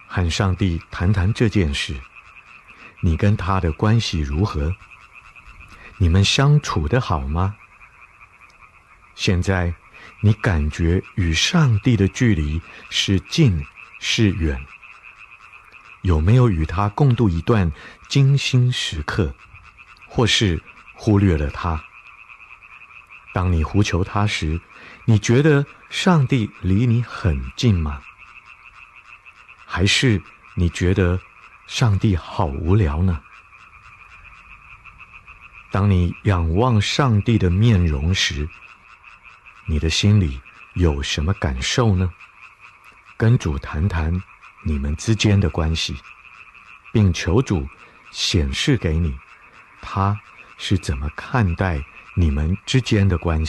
和上帝谈谈这件事，你跟他的关系如何？你们相处得好吗？现在你感觉与上帝的距离是近是远？有没有与他共度一段精心时刻，或是忽略了他？当你呼求他时，你觉得上帝离你很近吗？还是你觉得上帝好无聊呢？当你仰望上帝的面容时，你的心里有什么感受呢？跟主谈谈你们之间的关系，并求主显示给你，他是怎么看待你们之间的关系。